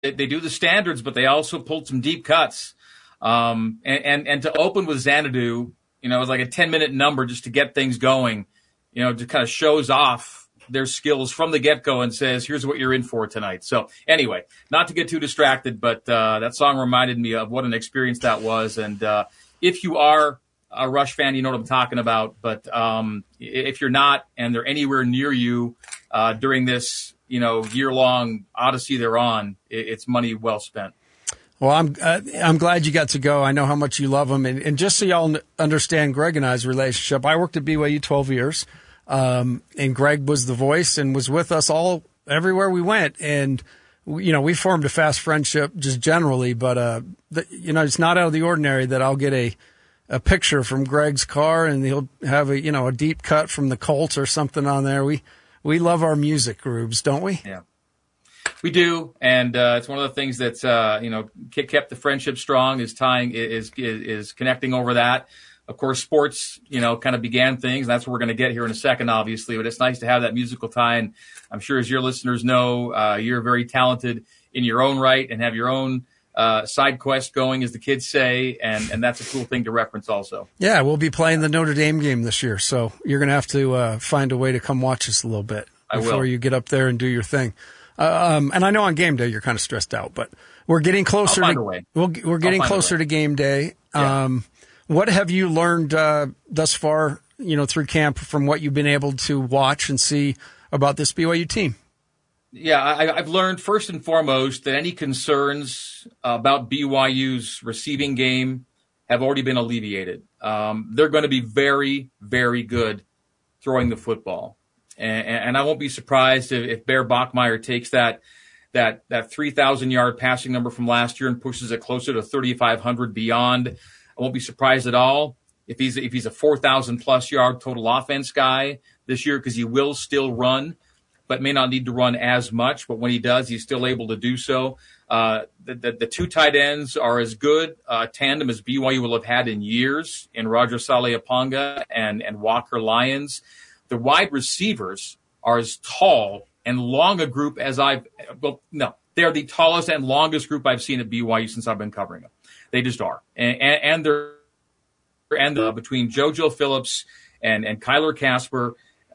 they do the standards, but they also pulled some deep cuts. And to open with Xanadu, it was like a 10-minute number just to get things going, to kind of shows off their skills from the get-go and says, here's what you're in for tonight. So anyway, not to get too distracted, but that song reminded me of what an experience that was. And if you are a Rush fan, you know what I'm talking about. But if you're not and they're anywhere near you during this, year-long odyssey they're on, it's money well spent. Well, I'm glad you got to go. I know how much you love them. And just so y'all understand Greg and I's relationship, I worked at BYU 12 years. And Greg was the voice and was with us all everywhere we went. And, we formed a fast friendship just generally, but, it's not out of the ordinary that I'll get a picture from Greg's car and he'll have a deep cut from the Colts or something on there. We love our music, Rubes, don't we? Yeah, we do. And, it's one of the things that's, kept the friendship strong is connecting over that. Of course, sports, kind of began things. That's what we're going to get here in a second, obviously. But it's nice to have that musical tie. And I'm sure, as your listeners know, you're very talented in your own right and have your own side quest going, as the kids say. And that's a cool thing to reference also. Yeah, we'll be playing the Notre Dame game this year. So you're going to have to find a way to come watch us a little bit before you get up there and do your thing. And I know on game day you're kind of stressed out, but we're getting closer. We're getting closer to game day. Yeah. What have you learned thus far, through camp from what you've been able to watch and see about this BYU team? Yeah, I've learned first and foremost that any concerns about BYU's receiving game have already been alleviated. They're going to be very, very good throwing the football. And I won't be surprised if Bear Bachmeier takes that 3,000-yard passing number from last year and pushes it closer to 3,500 beyond. I won't be surprised at all if he's a 4,000-plus yard total offense guy this year, because he will still run, but may not need to run as much. But when he does, he's still able to do so. The two tight ends are as good a tandem as BYU will have had in years in Roger Saleaponga and Walker Lyons. The wide receivers are as tall and long a group as they're the tallest and longest group I've seen at BYU since I've been covering them. They just are. And they're between JoJo Phillips and Kyler Casper,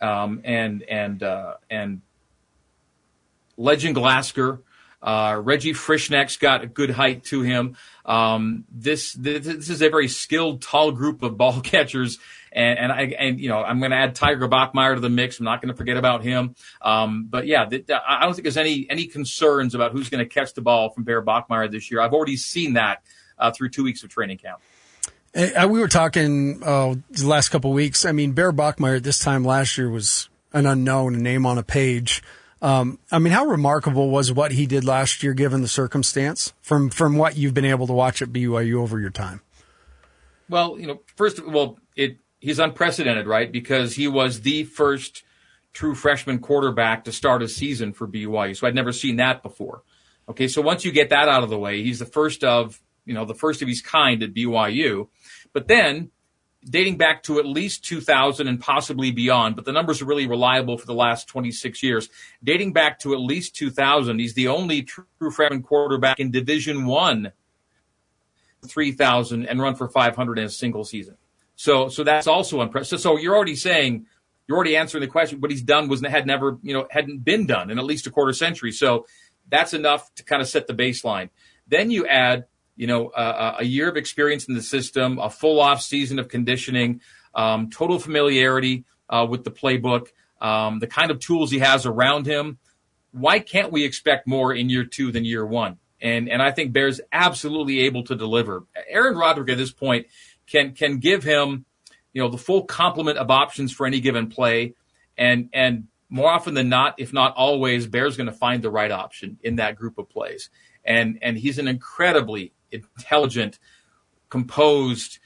and Legend Glasgow, Reggie Frischneck's got a good height to him. This is a very skilled, tall group of ball catchers. And I'm going to add Tiger Bachmeier to the mix. I'm not going to forget about him. But yeah, I don't think there's any concerns about who's going to catch the ball from Bear Bachmeier this year. I've already seen that through 2 weeks of training camp. We were talking the last couple of weeks. I mean, Bear Bachmeier at this time last year was an unknown, a name on a page. How remarkable was what he did last year, given the circumstance, from what you've been able to watch at BYU over your time? Well, first of all, he's unprecedented, right? Because he was the first true freshman quarterback to start a season for BYU. So I'd never seen that before. Okay, so once you get that out of the way, he's the first of his kind at BYU. But then, dating back to at least 2000 and possibly beyond, but the numbers are really reliable for the last 26 years. Dating back to at least 2000, he's the only true freshman quarterback in Division I 3,000 and run for 500 in a single season. So that's also impressive. So you're already answering the question. What he's done hadn't been done in at least a quarter century. So that's enough to kind of set the baseline. Then you add, a year of experience in the system, a full off season of conditioning, total familiarity with the playbook, the kind of tools he has around him. Why can't we expect more in year two than year one? And I think Bear's absolutely able to deliver. Aaron Roderick at this point can give him, the full complement of options for any given play. And more often than not, if not always, Bear's going to find the right option in that group of plays. And he's an incredibly intelligent, composed,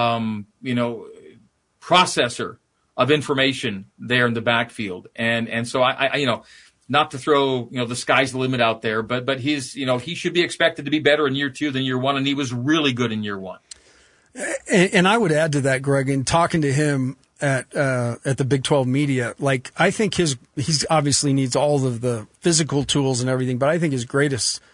processor of information there in the backfield. And so I not to throw, the sky's the limit out there, but he's, he should be expected to be better in year two than year one. And he was really good in year one. And I would add to that, Greg, in talking to him at the Big 12 media, I think he's obviously needs all of the physical tools and everything, but I think his greatest